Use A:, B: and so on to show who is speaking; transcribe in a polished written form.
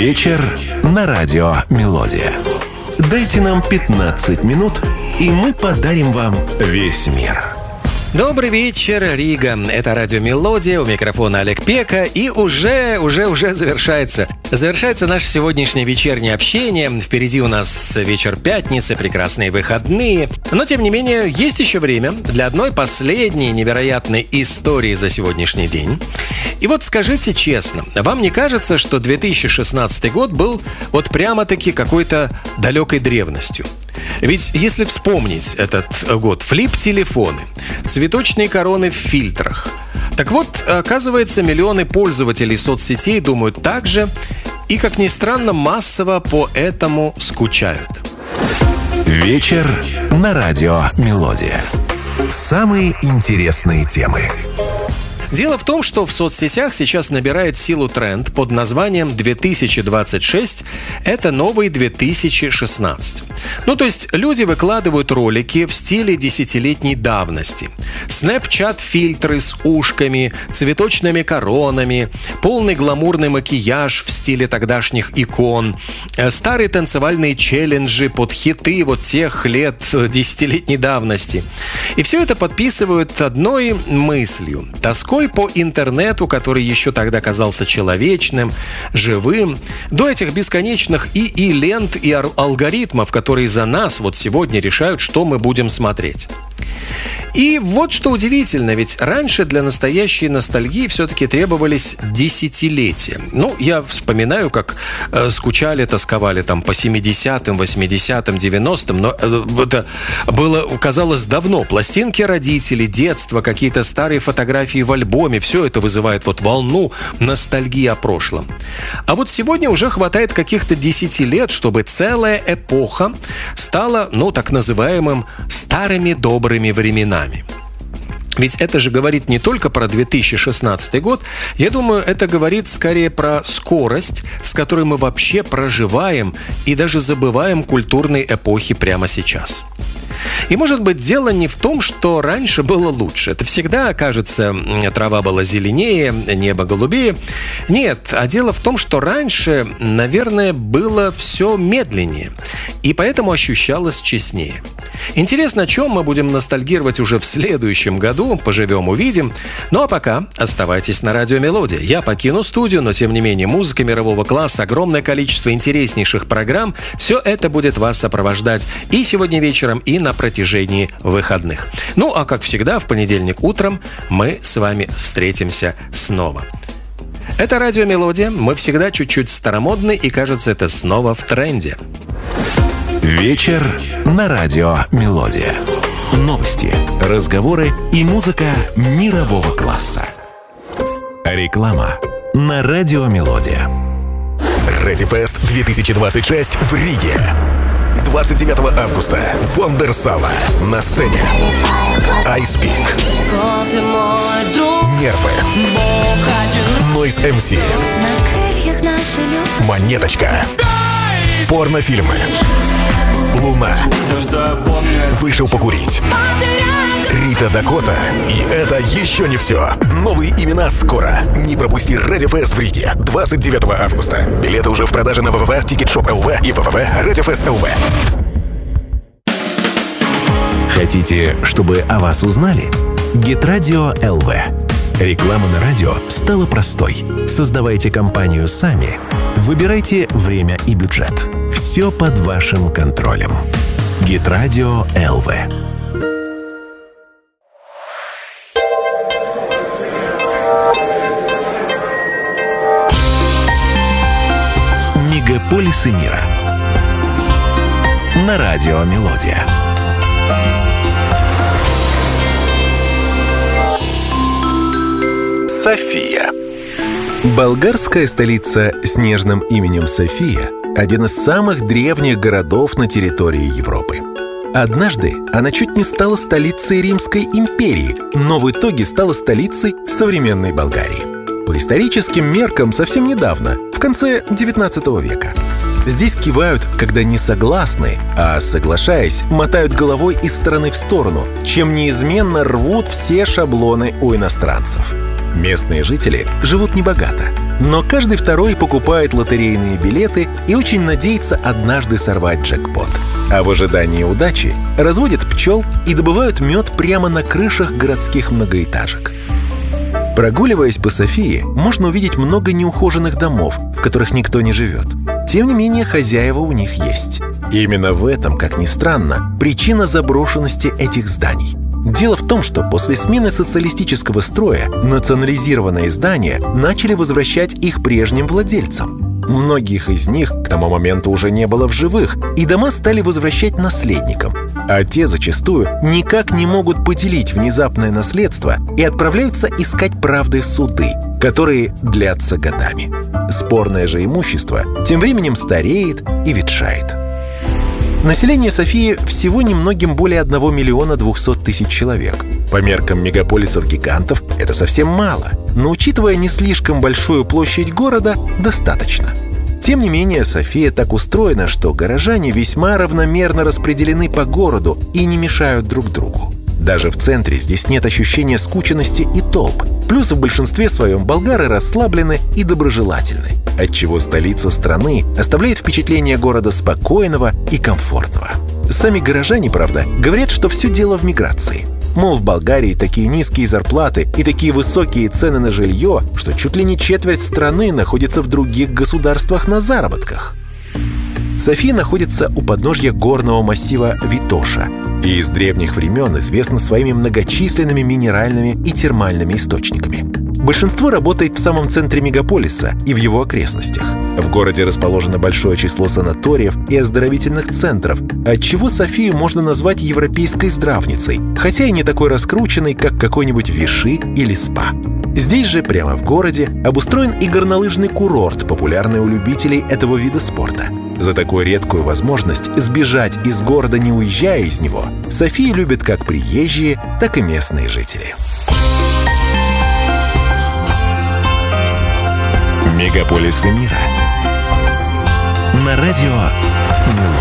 A: Вечер на радио «Мелодия». Дайте нам 15 минут, и мы подарим вам весь мир.
B: Добрый вечер, Рига. Это радио «Мелодия», у микрофона Олег Пека. И уже завершается наше сегодняшнее вечернее общение. Впереди у нас вечер пятницы, прекрасные выходные. Но, тем не менее, есть еще время для одной последней невероятной истории за сегодняшний день. И вот скажите честно, вам не кажется, что 2016 год был вот прямо-таки какой-то далекой древностью? Ведь если вспомнить этот год, флип-телефоны, цветочные короны в фильтрах. Так вот, оказывается, миллионы пользователей соцсетей думают так же и, как ни странно, массово по этому скучают.
A: Вечер на радио «Мелодия». Самые интересные темы.
B: Дело в том, что в соцсетях сейчас набирает силу тренд под названием 2026 – это новый 2016. Ну, то есть люди выкладывают ролики в стиле десятилетней давности. Снэпчат-фильтры с ушками, цветочными коронами, полный гламурный макияж в стиле тогдашних икон, старые танцевальные челленджи под хиты вот тех лет десятилетней давности. И все это подписывают одной мыслью – тоской по интернету, который еще тогда казался человечным, живым, до этих бесконечных и лент, и алгоритмов, которые за нас вот сегодня решают, что мы будем смотреть. И вот что удивительно, ведь раньше для настоящей ностальгии все-таки требовались десятилетия. Ну, я вспоминаю, как скучали, тосковали там по 70-м, 80-м, 90-м, но это было, казалось, давно. Пластинки родителей, детство, какие-то старые фотографии в альбоме, все это вызывает вот волну ностальгии о прошлом. А вот сегодня уже хватает каких-то 10 лет, чтобы целая эпоха стала, ну, так называемым старыми добрыми временами. Ведь это же говорит не только про 2016 год, я думаю, это говорит скорее про скорость, с которой мы вообще проживаем и даже забываем культурные эпохи прямо сейчас. И, может быть, дело не в том, что раньше было лучше. Это всегда, кажется, трава была зеленее, небо голубее. Нет, а дело в том, что раньше, наверное, было все медленнее. И поэтому ощущалось честнее. Интересно, о чем мы будем ностальгировать уже в следующем году. Поживем, увидим. Ну а пока оставайтесь на радио «Мелодия». Я покину студию, но тем не менее музыка мирового класса, огромное количество интереснейших программ. Все это будет вас сопровождать и сегодня вечером, и на протяжении выходных. Ну а как всегда, в понедельник утром мы с вами встретимся снова. Это радио «Мелодия». Мы всегда чуть-чуть старомодны, и кажется, это снова в тренде.
A: Вечер на радио «Мелодия». Новости, разговоры и музыка мирового класса. Реклама на радио «Мелодия».
C: Редифест 2026 в Риге. 29 августа. Вондерсала. На сцене Ice Peak, Нервы, Noise MC, Монеточка, порнофильмы, Луна, Вышел покурить, Рита Дакота. И это еще не все. Новые имена скоро. Не пропусти Редифест в Риге 29 августа. Билеты уже в продаже на www, Ticketshop.lv и www, Redifest.lv.
A: Хотите, чтобы о вас узнали? Гитрадио ЛВ. Реклама на радио стала простой. Создавайте компанию сами. Выбирайте время и бюджет. Все под вашим контролем. Гитрадио ЛВ. Мегаполисы мира. На радио «Мелодия». София.
D: Болгарская столица с нежным именем София – один из самых древних городов на территории Европы. Однажды она чуть не стала столицей Римской империи, но в итоге стала столицей современной Болгарии. По историческим меркам совсем недавно, в конце XIX века. Здесь кивают, когда не согласны, а соглашаясь, мотают головой из стороны в сторону, чем неизменно рвут все шаблоны у иностранцев. Местные жители живут небогато, но каждый второй покупает лотерейные билеты и очень надеется однажды сорвать джекпот. А в ожидании удачи разводят пчел и добывают мед прямо на крышах городских многоэтажек. Прогуливаясь по Софии, можно увидеть много неухоженных домов, в которых никто не живет. Тем не менее, хозяева у них есть. И именно в этом, как ни странно, причина заброшенности этих зданий. Дело в том, что после смены социалистического строя национализированные здания начали возвращать их прежним владельцам. Многих из них к тому моменту уже не было в живых, и дома стали возвращать наследникам. А те зачастую никак не могут поделить внезапное наследство и отправляются искать правды в суды, которые длятся годами. Спорное же имущество тем временем стареет и ветшает. Население Софии всего немногим более 1 миллиона 200 тысяч человек. По меркам мегаполисов-гигантов это совсем мало, но учитывая не слишком большую площадь города, достаточно. Тем не менее, София так устроена, что горожане весьма равномерно распределены по городу и не мешают друг другу. Даже в центре здесь нет ощущения скученности и толп. Плюс в большинстве своем болгары расслаблены и доброжелательны, отчего столица страны оставляет впечатление города спокойного и комфортного. Сами горожане, правда, говорят, что все дело в миграции. Мол, в Болгарии такие низкие зарплаты и такие высокие цены на жилье, что чуть ли не четверть страны находится в других государствах на заработках. София находится у подножья горного массива Витоша и с древних времен известна своими многочисленными минеральными и термальными источниками. Большинство работает в самом центре мегаполиса и в его окрестностях. В городе расположено большое число санаториев и оздоровительных центров, отчего Софию можно назвать европейской здравницей, хотя и не такой раскрученной, как какой-нибудь Виши или СПА. Здесь же, прямо в городе, обустроен и горнолыжный курорт, популярный у любителей этого вида спорта. За такую редкую возможность сбежать из города, не уезжая из него, Софию любят как приезжие, так и местные жители.
A: Мегаполисы мира на радио НЛО.